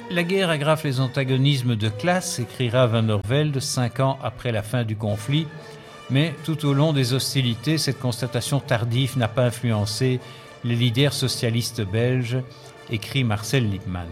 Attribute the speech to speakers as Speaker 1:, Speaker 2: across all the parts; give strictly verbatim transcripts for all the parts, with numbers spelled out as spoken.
Speaker 1: La guerre aggrave les antagonismes de classe, écrira Van der Velde cinq ans après la fin du conflit, mais tout au long des hostilités, cette constatation tardive n'a pas influencé les leaders socialistes belges, écrit Marcel Lippmann.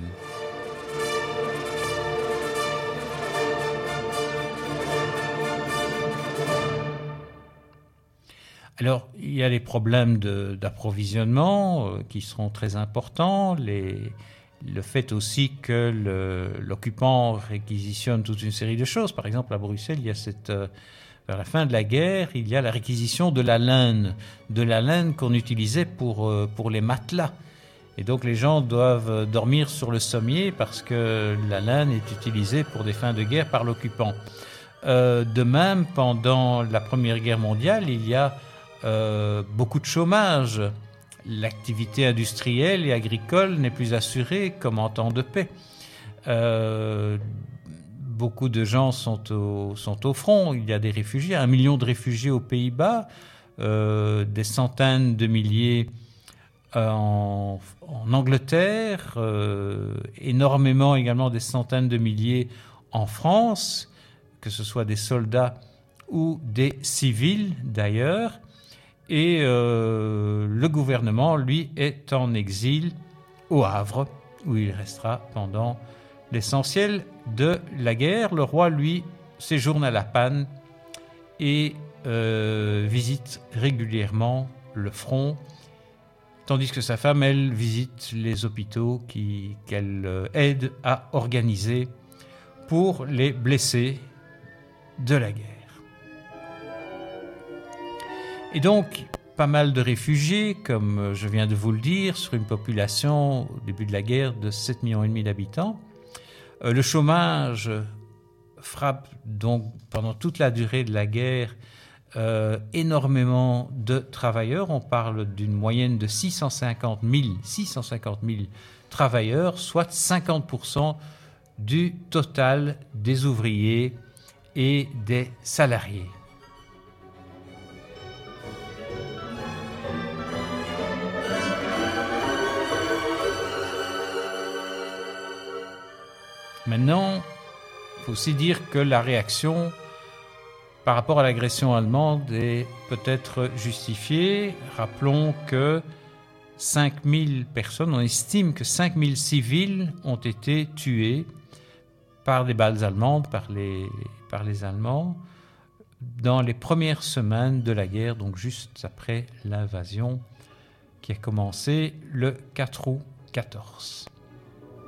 Speaker 1: Alors, il y a les problèmes de, d'approvisionnement euh, qui seront très importants, les, le fait aussi que le, l'occupant réquisitionne toute une série de choses. Par exemple, à Bruxelles, il y a cette, euh, vers la fin de la guerre, il y a la réquisition de la laine, de la laine qu'on utilisait pour, euh, pour les matelas. Et donc, les gens doivent dormir sur le sommier parce que la laine est utilisée pour des fins de guerre par l'occupant. Euh, de même, pendant la Première Guerre mondiale, il y a Euh, beaucoup de chômage. L'activité industrielle et agricole n'est plus assurée comme en temps de paix. Euh, beaucoup de gens sont au, sont au front. Il y a des réfugiés, un million de réfugiés aux Pays-Bas, euh, des centaines de milliers en, en Angleterre, euh, énormément également des centaines de milliers en France, que ce soit des soldats ou des civils d'ailleurs. Et euh, le gouvernement, lui, est en exil au Havre, où il restera pendant l'essentiel de la guerre. Le roi, lui, séjourne à La Panne et euh, visite régulièrement le front, tandis que sa femme, elle, visite les hôpitaux qui, qu'elle euh, aide à organiser pour les blessés de la guerre. Et donc, pas mal de réfugiés, comme je viens de vous le dire, sur une population au début de la guerre de sept virgule cinq millions d'habitants. Euh, le chômage frappe donc pendant toute la durée de la guerre euh, énormément de travailleurs. On parle d'une moyenne de six cent cinquante mille travailleurs, soit cinquante pour cent du total des ouvriers et des salariés. Maintenant, il faut aussi dire que la réaction par rapport à l'agression allemande est peut-être justifiée. Rappelons que cinq mille personnes, on estime que cinq mille civils ont été tués par des balles allemandes, par les, par les Allemands, dans les premières semaines de la guerre, donc juste après l'invasion qui a commencé le quatre août quatorze.